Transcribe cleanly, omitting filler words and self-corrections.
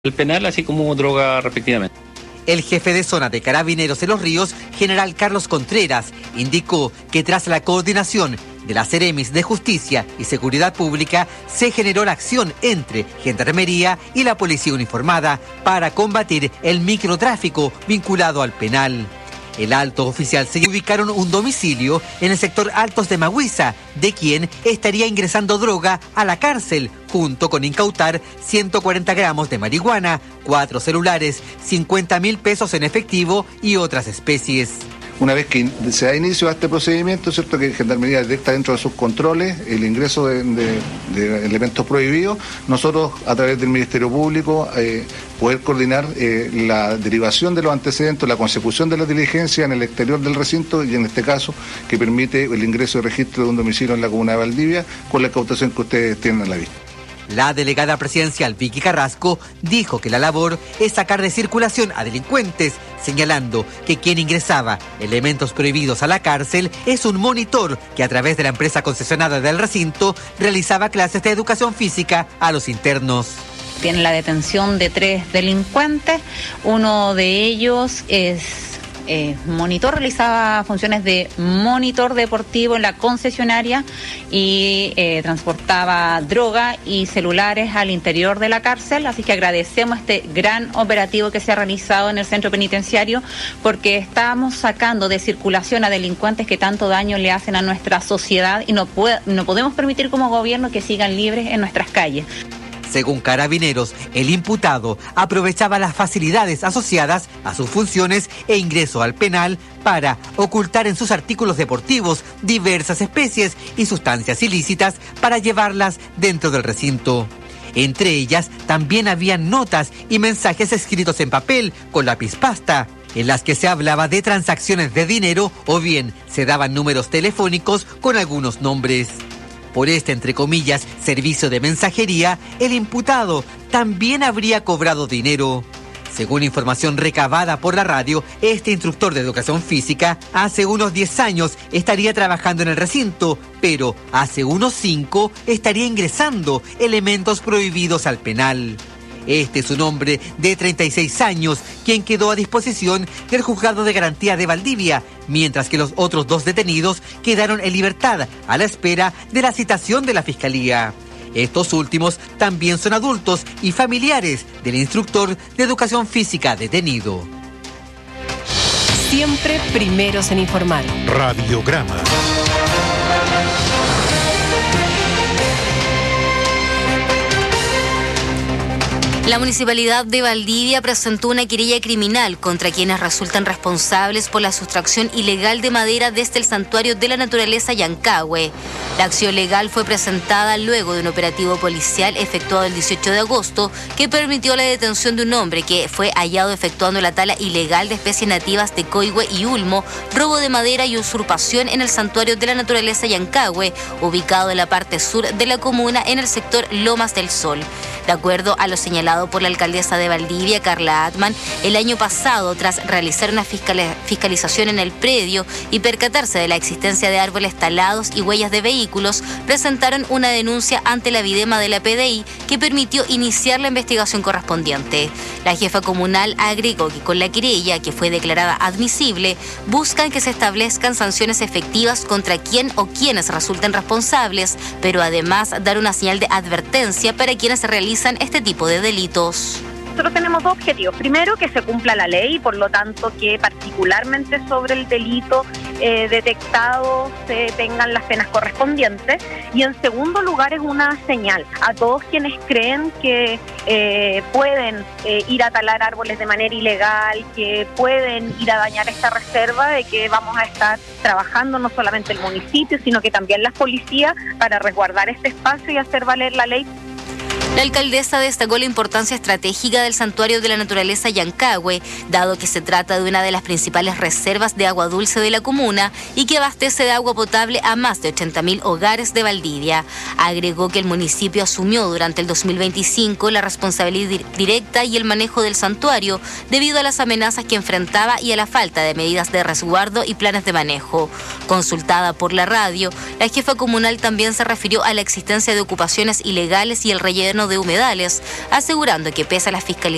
el penal, así como droga respectivamente. El jefe de zona de Carabineros de Los Ríos, general Carlos Contreras, indicó que tras la coordinación de las Seremis de Justicia y Seguridad Pública, se generó la acción entre Gendarmería y la Policía Uniformada para combatir el microtráfico vinculado al penal. El alto oficial se ubicaron un domicilio en el sector Altos de Maguiza, de quien estaría ingresando droga a la cárcel, junto con incautar 140 gramos de marihuana, 4 celulares, 50.000 pesos en efectivo y otras especies. Una vez que se da inicio a este procedimiento, ¿cierto?, que Gendarmería detecta dentro de sus controles el ingreso de elementos prohibidos, nosotros a través del Ministerio Público poder coordinar la derivación de los antecedentes, la consecución de la diligencia en el exterior del recinto y en este caso que permite el ingreso y registro de un domicilio en la comuna de Valdivia con la incautación que ustedes tienen a la vista. La delegada presidencial Vicky Carrasco dijo que la labor es sacar de circulación a delincuentes, señalando que quien ingresaba elementos prohibidos a la cárcel es un monitor que a través de la empresa concesionada del recinto realizaba clases de educación física a los internos. Tiene la detención de 3 delincuentes, uno de ellos es monitor, realizaba funciones de monitor deportivo en la concesionaria y transportaba droga y celulares al interior de la cárcel, así que agradecemos este gran operativo que se ha realizado en el centro penitenciario porque estamos sacando de circulación a delincuentes que tanto daño le hacen a nuestra sociedad y no podemos permitir como gobierno que sigan libres en nuestras calles. Según Carabineros, el imputado aprovechaba las facilidades asociadas a sus funciones e ingreso al penal para ocultar en sus artículos deportivos diversas especies y sustancias ilícitas para llevarlas dentro del recinto. Entre ellas también habían notas y mensajes escritos en papel con lápiz pasta, en las que se hablaba de transacciones de dinero o bien se daban números telefónicos con algunos nombres. Por este, entre comillas, servicio de mensajería, el imputado también habría cobrado dinero. Según información recabada por la radio, este instructor de educación física hace unos 10 años estaría trabajando en el recinto, pero hace unos 5 estaría ingresando elementos prohibidos al penal. Este es un hombre de 36 años, quien quedó a disposición del Juzgado de Garantía de Valdivia, mientras que los otros 2 detenidos quedaron en libertad a la espera de la citación de la Fiscalía. Estos últimos también son adultos y familiares del instructor de educación física detenido. Siempre primeros en informar. Radiograma. La Municipalidad de Valdivia presentó una querella criminal contra quienes resultan responsables por la sustracción ilegal de madera desde el Santuario de la Naturaleza Yancahue. La acción legal fue presentada luego de un operativo policial efectuado el 18 de agosto que permitió la detención de un hombre que fue hallado efectuando la tala ilegal de especies nativas de coihue y ulmo, robo de madera y usurpación en el Santuario de la Naturaleza Yancahue, ubicado en la parte sur de la comuna en el sector Lomas del Sol. De acuerdo a lo señalado por la alcaldesa de Valdivia, Carla Atman, el año pasado, tras realizar una fiscalización en el predio y percatarse de la existencia de árboles talados y huellas de vehículos, presentaron una denuncia ante la Videma de la PDI que permitió iniciar la investigación correspondiente. La jefa comunal agregó que con la querella, que fue declarada admisible, buscan que se establezcan sanciones efectivas contra quien o quienes resulten responsables, pero además dar una señal de advertencia para quienes realizan este tipo de delitos. Nosotros tenemos 2 objetivos. Primero, que se cumpla la ley, por lo tanto que particularmente sobre el delito detectado se tengan las penas correspondientes. Y en segundo lugar es una señal a todos quienes creen que pueden ir a talar árboles de manera ilegal, que pueden ir a dañar esta reserva, de que vamos a estar trabajando no solamente el municipio, sino que también las policías para resguardar este espacio y hacer valer la ley. La alcaldesa destacó la importancia estratégica del Santuario de la Naturaleza Yancahue, dado que se trata de una de las principales reservas de agua dulce de la comuna y que abastece de agua potable a más de 80.000 hogares de Valdivia. Agregó que el municipio asumió durante el 2025 la responsabilidad directa y el manejo del santuario debido a las amenazas que enfrentaba y a la falta de medidas de resguardo y planes de manejo. Consultada por la radio, la jefa comunal también se refirió a la existencia de ocupaciones ilegales y el relleno de humedales, asegurando que pese a la fiscalización